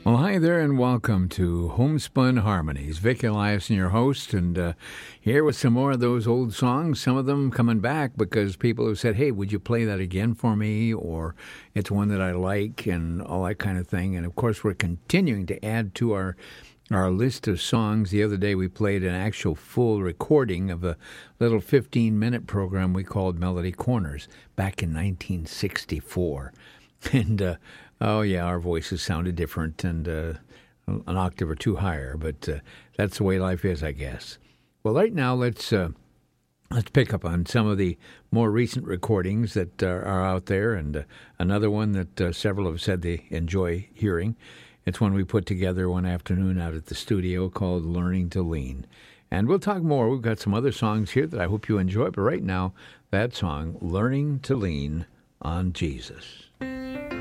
Well, hi there, and welcome to Homespun Harmonies. Vic Eliason, your host, and here with some more of those old songs. Some of them coming back because people have said, "Hey, would you play that again for me?" Or it's one that I like, and all that kind of thing. And of course, we're continuing to add to our list of songs. The other day, we played an actual full recording of a little 15-minute program we called Melody Corners back in 1964. And oh yeah, our voices sounded different and an octave or two higher, but that's the way life is, I guess. Well, right now let's pick up on some of the more recent recordings that are out there, and another one that several have said they enjoy hearing. It's one we put together one afternoon out at the studio called "Learning to Lean," and we'll talk more. We've got some other songs here that I hope you enjoy, but right now, that song, "Learning to Lean on Jesus."